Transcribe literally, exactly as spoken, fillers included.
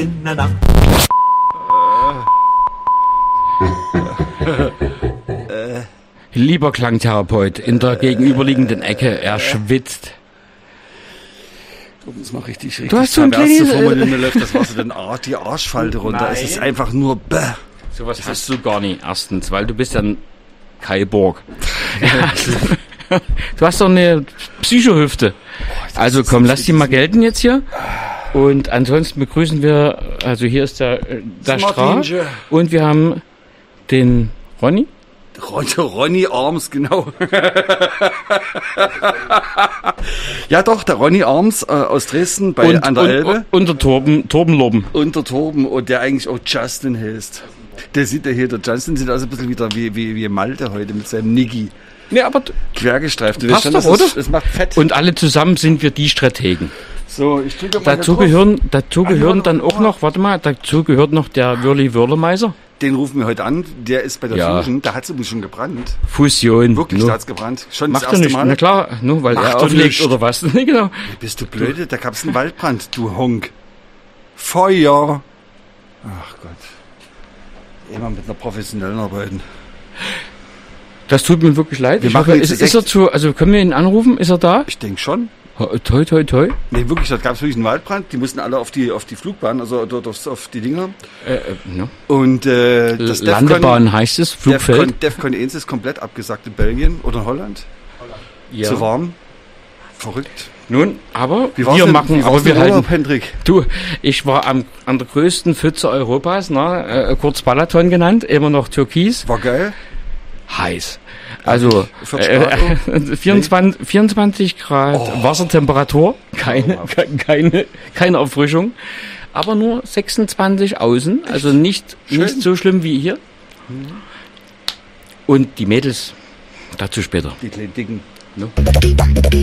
in der Nacht. Lieber Klangtherapeut, in der gegenüberliegenden Ecke, er schwitzt. Das macht richtig, richtig. Du hast so ein pervers kleines- zu formulieren, läuft das Wasser dann ah, die Arschfalte runter. Nein. Es ist einfach nur bäh. Sowas hast du gar nicht, erstens, weil du bist ja ein Kai Borg. Ja. Du hast doch eine Psychohüfte. Also komm, lass die mal gelten jetzt hier. Und ansonsten begrüßen wir, also hier ist der, äh, der Stra Martinche. und wir haben den Ronny. Ron- Ronny Arms, genau. Ja doch, der Ronny Arms äh, aus Dresden bei und, an der und, Elbe. und, und der Torben, Torben Loben. Und der Torben, und der eigentlich auch Justin heißt. Der sieht ja hier, der Justin sieht aus ein bisschen wieder wie, wie, wie Malte heute mit seinem Niggi. Ja, aber Quergestreift. Du passt weißt schon, doch, das oder? Ist, das macht fett. Und alle zusammen sind wir die Strategen. So, ich drücke mal Dazu drauf. gehören, dazu Ach, gehören ja, dann noch auch noch, warte mal, dazu gehört noch der Würli Würlemeiser. Den rufen wir heute an. Der ist bei der Ja. Fusion. Da hat es übrigens schon gebrannt. Fusion. Wirklich, Nur- da hat's gebrannt. Schon Macht das er erste nicht. Mal. Na klar, nur weil Macht er doch auflegt nicht. oder was. Nee, genau. Bist du blöde? Da gab's einen Waldbrand, du Honk. Feuer. Ach Gott. Immer mit einer professionellen arbeiten. Das tut mir wirklich leid. Wir Ich machen hoffe, jetzt ist, das ist er zu, also können wir ihn anrufen? Ist er da? Ich denke schon. Ho- Toi, toi, toi. Nee, wirklich, da gab's wirklich einen Waldbrand. Die mussten alle auf die auf die Flugbahn, also dort aufs- auf die Dinger. Äh, äh, ja. Und äh, das Landebahn heißt es, Flugfeld. Defcon, Defcon eins ist komplett abgesagt in Belgien oder in Holland. Ja. Zu warm. Verrückt. Nun, aber Wie war's wir denn, machen, wie war's aber wir denn halten. Urlaub, Hendrik? Du, ich war am, an der größten Pfütze Europas, ne, äh, kurz Balaton genannt, immer noch türkis, War geil. heiß. Also vierzig äh, Grad, vierundzwanzig, vierundzwanzig Grad Oh. Wassertemperatur, keine, ke- keine, keine Erfrischung, aber nur sechsundzwanzig außen, also nicht, Schön. nicht so schlimm wie hier. Und die Mädels, dazu später. Die kleinen Dicken. Ne?